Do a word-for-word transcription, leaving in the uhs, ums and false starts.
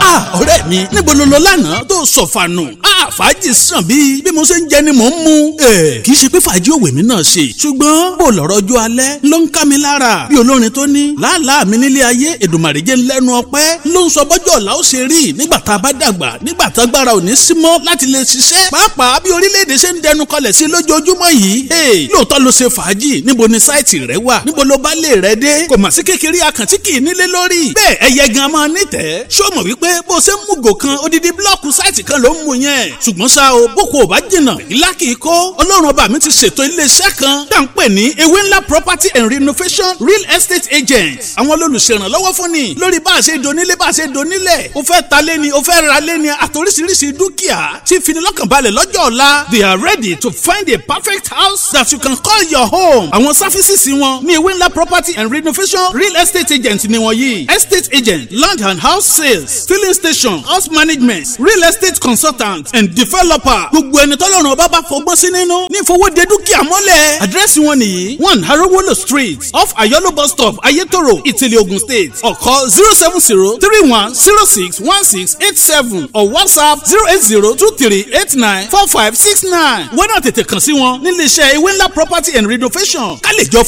ah ọ̀rẹ́ mi níbo ló lọ lánàá tó sọ̀fànù? ah fàájì sàn bíi bí mo ṣe ń jẹ ni mò ń mu. ẹ kì í ṣe pé fàájì òwe mi náà ṣe ṣùgbọ́n bó lọ́rọ̀ ọjọ́ alẹ́ ló ń ká mi lára bí olórin tó ní làálàá mi nílé ayé Èdùmàrè jẹ́ lẹ́nu ọpẹ́ ló ń sọ bọ́jọ́ ọ̀la ó ṣe rí nígbà tá a bá dàgbà nígbà tá agbára ò ní sí mọ́ láti lè ṣiṣẹ́ pàápàá bí orílẹ̀-èdè ṣe ń dẹnu kọlẹ̀ sí lójoojúmọ́ yìí. lóòótọ́ ló ṣe fàájì níbo ni sáìtì rẹ wà níbo ló bá lè rẹ dé kò mà sí kékeré àkàntí kì í nílé lórí bẹ́ẹ̀ ẹyẹ gan máa nítẹ̀ẹ́ ṣó mọ̀ wípé bó ṣe ń mú gò kan odidi blọ́ọ̀kù sáìtì kan ló ń mú yẹn ṣùgbọ́n ṣá o boko ò bá jìnnà ìlà kì í kó ọlọ́run ọba mi ti ṣètò iléeṣẹ́ kan tá à ń pè ní ewé ńlá property and renovation real estate agent àwọn olùṣèrànlọ́wọ́ fún ni lórí bá a ṣe donílé bá a ṣe donílẹ̀ o fẹ́ ta lé ni o fẹ́ ra lé ni àtòríṣiríṣi dúkìá tí finilọ́kànbalẹ̀ lọ́jọ́ ọ̀la they are ready to find a perfect house that you can call your home. àwọn sáfísìsì wọn ní ewé ńlá property and renovation real estate agent ni wọ́n yìí estate agent land and house sales filling station house management real estate consultant and developer gbogbo ẹni tọ́lọ́run ọba bá fọgbọ́n sí nínú ní ìfowóde dúkìá mọ́lẹ̀. àdírẹ́sì wọn nìyí one Harowolo street off Ayolo bus stop Ayetoro Ìtìlẹ̀ Ogun State or call zero seven zero three one zero six one six eight seven or WhatsApp zero eight zero two three eight nine four five six nine. wọ́n náà tètè kàn sí wọn nílé iṣẹ́ ewé ńlá property and renovation ká lè jọ